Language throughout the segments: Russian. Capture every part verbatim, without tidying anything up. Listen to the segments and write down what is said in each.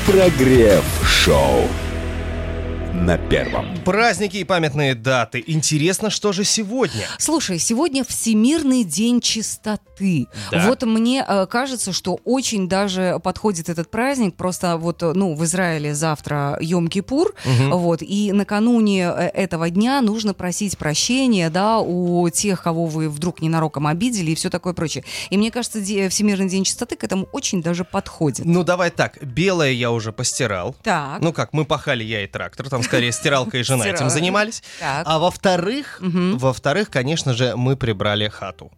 Прогрев-шоу на первом. Праздники и памятные даты. Интересно, что же сегодня? Слушай, сегодня Всемирный день чистоты. Да. Вот мне э, кажется, что очень даже подходит этот праздник. Просто вот, ну, в Израиле завтра Йом-Кипур, Угу. вот, и накануне этого дня нужно просить прощения, да, у тех, кого вы вдруг ненароком обидели и все такое прочее. И мне кажется, де- Всемирный день чистоты к этому очень даже подходит. Ну, давай так. Белое я уже постирал. Так. Ну как, мы пахали, я и трактор. Там скорее стиралка и жена этим Стирала. занимались. Так. А во-вторых, Мгм. во-вторых, конечно же, мы прибрали хату.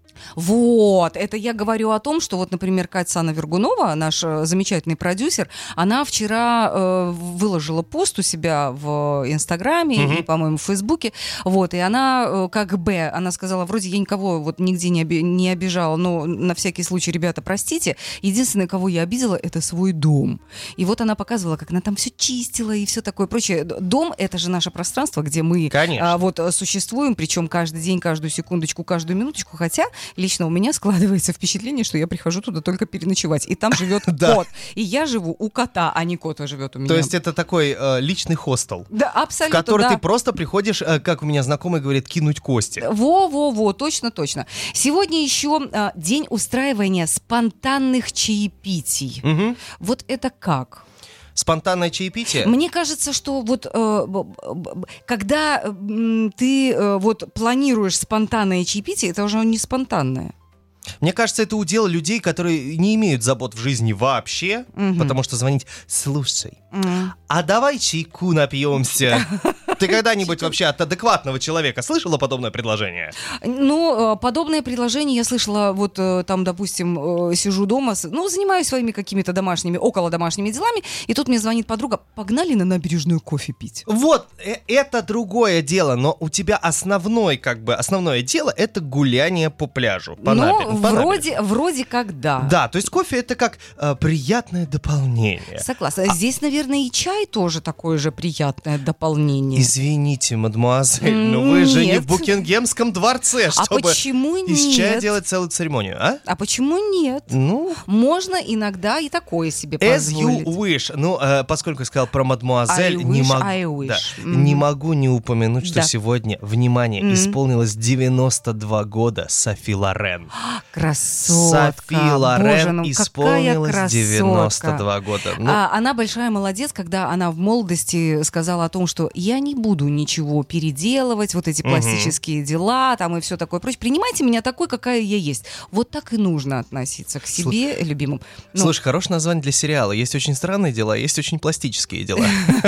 Вот, это я говорю о том, что вот, например, Катя Вергунова, наш э, замечательный продюсер, она вчера э, выложила пост у себя в Инстаграме Мгм. и, по-моему, в Фейсбуке, вот, и она э, как бы, она сказала, вроде я никого вот нигде не, оби- не обижала, но на всякий случай, ребята, простите, единственное, кого я обидела, это свой дом. И вот она показывала, как она там все чистила и все такое прочее. Дом — это же наше пространство, где мы Конечно. а, вот э, существуем, причем каждый день, каждую секундочку, каждую минуточку, хотя лично у меня складывается впечатление, что я прихожу туда только переночевать, и там живет Да. кот. И я живу у кота, а не кот живет у меня. То есть это такой э, личный хостел, Да, в абсолютно, который да. ты просто приходишь, э, как у меня знакомый говорит, кинуть кости. Во-во-во, точно-точно. Сегодня еще а, день устраивания спонтанных чаепитий. Мгм. Вот это как? Спонтанное чаепитие? Мне кажется, что вот э, б- б- б- когда м, ты э, вот планируешь спонтанное чаепитие, это уже не спонтанное. Мне кажется, это удел людей, которые не имеют забот в жизни вообще, Мгм. потому что звонить, слушай, М. а давай чайку напьемся. Ты когда-нибудь вообще от адекватного человека слышала подобное предложение? Ну, э, подобное предложение я слышала, вот э, там, допустим, э, сижу дома, с- ну, занимаюсь своими какими-то домашними, около домашними делами, и тут мне звонит подруга, погнали на набережную кофе пить. Вот, э- это другое дело, но у тебя основной, как бы, основное дело — это гуляние по пляжу, по Ну, набер- по набережной. вроде, вроде как да. Да, то есть кофе — это как э, приятное дополнение. Согласна. Здесь, наверное, и чай тоже такое же приятное дополнение. Извините, мадемуазель, но М, вы же не нет. в Букингемском дворце, А чтобы почему из чая нет? делать целую церемонию, а? А почему нет? Ну, Можно иногда и такое себе as you позволить. wish. Ну, э, поскольку я сказал про мадемуазель, I не, wish, могу, I wish. да, Мгм. не могу не упомянуть, что Да. сегодня, внимание, Мгм. исполнилось девяносто два года Софи Лорен. Красотка. Софи Боже, Лорен ну какая исполнилось красотка. девяносто два года. Ну, А, она большая молодец, когда она в молодости сказала о том, что я не буду ничего переделывать, вот эти Мгм. пластические дела там и все такое прочее. Принимайте меня такой, какая я есть. Вот так и нужно относиться к себе, любимым. Ну, Слушай, хорошее название для сериала. Есть очень странные дела, есть очень пластические дела.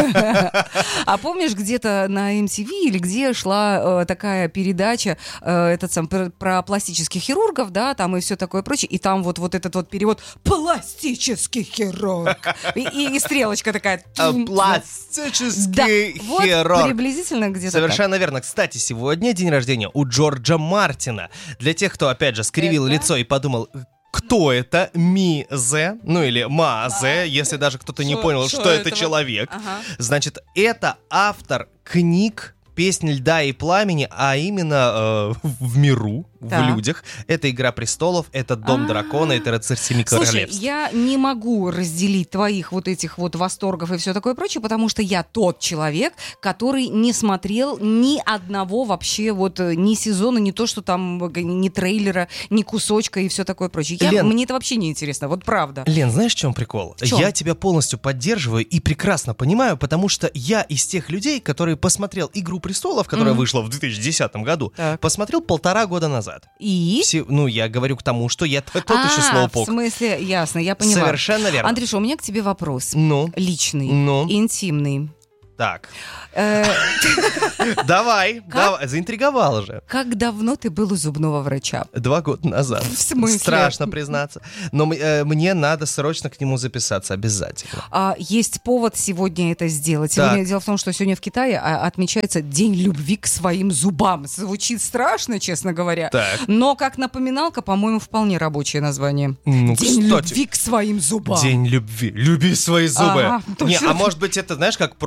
А помнишь, где-то на эм ти ви или где шла э, такая передача э, этот сам, про, про пластических хирургов, да, там и все такое прочее, и там вот, вот этот вот перевод «пластический хирург». И, и- и стрелочка такая. А, тум, да, Пластический вот хирург. приблизительно где-то так. Совершенно верно. Кстати, сегодня день рождения у Джорджа Мартина. Для тех, кто, опять же, скривил Это? лицо и подумал, кто это? Ми-зе, ну или Ма-зе, если даже кто-то не Шо- понял, шо что это это? человек. Ага. Значит, это автор книг «Песнь льда и пламени», а именно э, в миру, в Так. людях. Это «Игра престолов», это «Дом А-а-а. дракона», это «Рыцарь семи Слушай, королевств». я не могу разделить твоих вот этих вот восторгов и все такое прочее, потому что я тот человек, который не смотрел ни одного вообще вот э, ни сезона, ни то, что там э, ни трейлера, ни кусочка и все такое прочее. Я, Лен. мне это вообще не интересно, вот правда. Лен, знаешь, в чем прикол? В чём? Я тебя полностью поддерживаю и прекрасно понимаю, потому что я из тех людей, которые посмотрел «Игру престолов», которая Мгм. вышла в две тысячи десятом году, Так. посмотрел полтора года назад. И? Все- ну, я говорю к тому, что я т- тот а, еще в слоупок. смысле, ясно, я поняла. Совершенно верно. Андрюша, у меня к тебе вопрос. Ну, Личный, ну, интимный. так. Э, Давай, давай, заинтриговала же. Как давно ты был у зубного врача? Два года назад. В смысле? Страшно признаться. Но м- э, мне надо срочно к нему записаться, обязательно. А, есть повод сегодня это сделать. Так. Сегодня, дело в том, что сегодня в Китае а, отмечается День любви к своим зубам. Звучит страшно, честно говоря. Так. Но как напоминалка, по-моему, вполне рабочее название. Ну, День кстати, любви к своим зубам. День любви. Люби свои зубы. Ага, Не, точно. а может быть, это, знаешь, как проповедь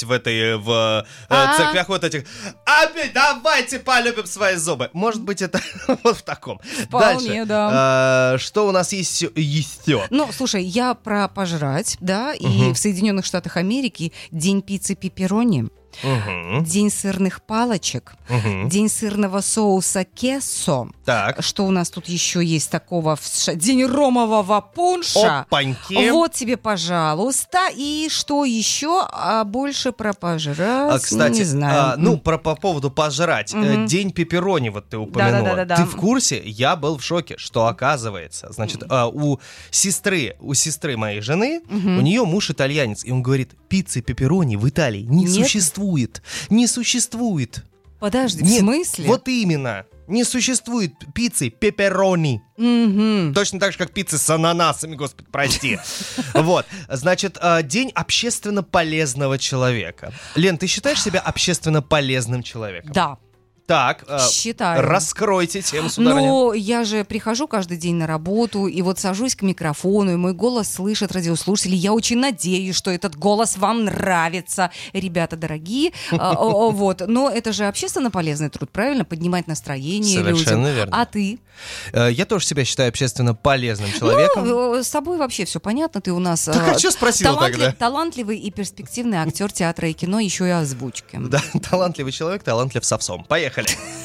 быть в этой, в э, А. церквях вот этих. Опять давайте полюбим свои зубы. Может быть, это вот в таком. Вполне, Дальше. да. Э, Что у нас есть еще? Ну, слушай, я про пожрать, да, и в Соединенных Штатах Америки день пиццы пепперони, Мгм. день сырных палочек, Мгм. день сырного соуса кессо. Так. Что у нас тут еще есть такого? в США? День ромового пунша. Опаньки. Вот тебе, пожалуйста. И что еще? А больше про пожрать, А, кстати, не знаю. а, ну, про, по поводу пожрать. Э, Мгм. День пепперони, вот ты упомянула. Да-да-да-да-да. Ты в курсе? Я был в шоке, что оказывается, значит, а, у сестры, у сестры моей жены, Мгм. у нее муж итальянец, и он говорит, пиццы пепперони в Италии не Нет? существует. Не существует. Подожди, в Нет, смысле? Вот именно. Не существует пиццы пепперони. Мгм. Точно так же, как пиццы с ананасами, господи, прости. Вот, значит, э, день общественно полезного человека. Лен, ты считаешь себя общественно полезным человеком? Да, Так, э, считаю. раскройте тему, сударыня. Ну, я же прихожу каждый день на работу, и вот сажусь к микрофону, и мой голос слышат радиослушатели. Я очень надеюсь, что этот голос вам нравится, ребята дорогие. А, о, о, Вот. Но это же общественно полезный труд, правильно? Поднимать настроение Совершенно людям. верно. А ты? Э, Я тоже себя считаю общественно полезным человеком. Ну, э, с тобой вообще все понятно. Ты у нас Так а э, что спросила талантлив- тогда? талантливый и перспективный актер театра и кино, еще и озвучки. Да, талантливый человек, талантлив с овсом. Поехали.